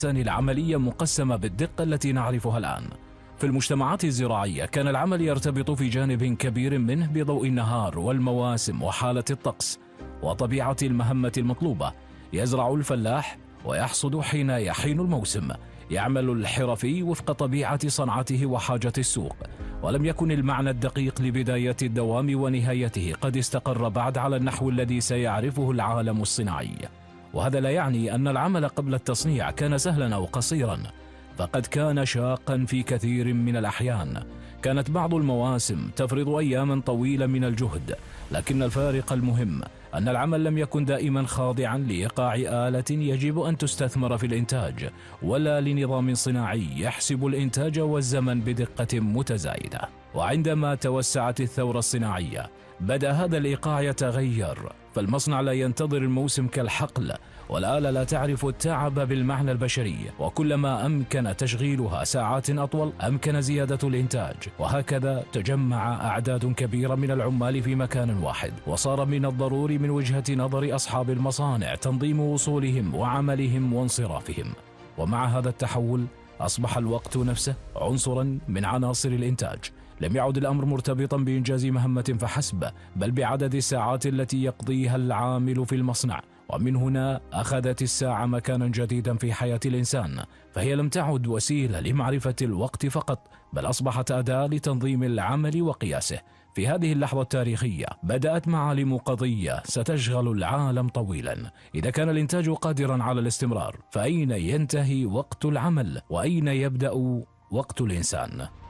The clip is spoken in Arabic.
العملية مقسمة بالدقة التي نعرفها الآن. في المجتمعات الزراعية كان العمل يرتبط في جانب كبير منه بضوء النهار والمواسم وحالة الطقس وطبيعة المهمة المطلوبة. يزرع الفلاح ويحصد حين يحين الموسم، يعمل الحرفي وفق طبيعة صنعته وحاجة السوق، ولم يكن المعنى الدقيق لبداية الدوام ونهايته قد استقر بعد على النحو الذي سيعرفه العالم الصناعي. وهذا لا يعني أن العمل قبل التصنيع كان سهلا أو قصيرا، فقد كان شاقا في كثير من الأحيان. كانت بعض المواسم تفرض أياما طويلة من الجهد، لكن الفارق المهم أن العمل لم يكن دائما خاضعا لإيقاع آلة يجب أن تستثمر في الإنتاج، ولا لنظام صناعي يحسب الإنتاج والزمن بدقة متزايدة. وعندما توسعت الثورة الصناعية بدأ هذا الإيقاع يتغير، فالمصنع لا ينتظر الموسم كالحقل، والآلة لا تعرف التعب بالمعنى البشري، وكلما أمكن تشغيلها ساعات أطول أمكن زيادة الإنتاج. وهكذا تجمع أعداد كبيرة من العمال في مكان واحد، وصار من الضروري من وجهة نظر أصحاب المصانع تنظيم وصولهم وعملهم وانصرافهم. ومع هذا التحول أصبح الوقت نفسه عنصرا من عناصر الإنتاج. لم يعد الأمر مرتبطا بإنجاز مهمة فحسب، بل بعدد الساعات التي يقضيها العامل في المصنع. ومن هنا أخذت الساعة مكانا جديدا في حياة الإنسان، فهي لم تعد وسيلة لمعرفة الوقت فقط، بل أصبحت أداة لتنظيم العمل وقياسه. في هذه اللحظة التاريخية بدأت معالم قضية ستشغل العالم طويلا. إذا كان الإنتاج قادرا على الاستمرار، فأين ينتهي وقت العمل؟ وأين يبدأ وقت الإنسان؟